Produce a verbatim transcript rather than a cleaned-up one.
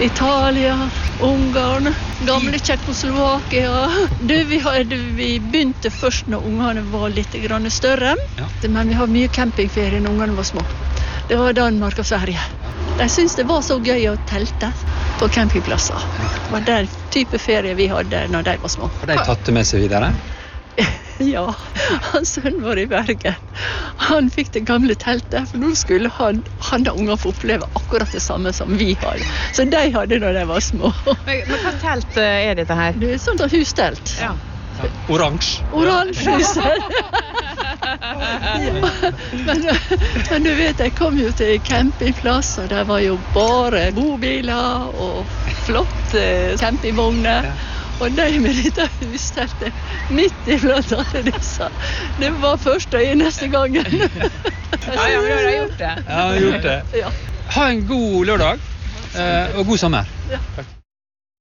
Italia, Ungarn, gamle Tjekkoslovakia. Du, vi, hadde, vi begynte først når ungene var litt grann større, Ja. men vi har mye campingferie når ungene var små. Det var Danmark og Sverige. De syntes det var så gøy å telte på campingplasser. Det var den type ferie vi hadde når de var små. Har de tatt det med seg videre? Ja, hans sønn var i Bergen. Han fikk det gamle teltet, for nå skulle han, han og unger få oppleve akkurat det samme som vi hadde. Så de hadde når de var små. Men, men hva telt eh, er dette her? Det er sånt av hustelt. Ja. Oransje. Oransje hustelt. Ja. Men, men du vet, jeg kom jo til campingplass, og der var jo bare bobiler og flotte campingvogner. Og de med dette husteltet midt i blant alle disse. Det var første og eneste gangen. Ja, ja, vi har gjort det. Ja, gjort det. Ja. Ha en god lørdag, eh, og god sommer. Ja. Takk.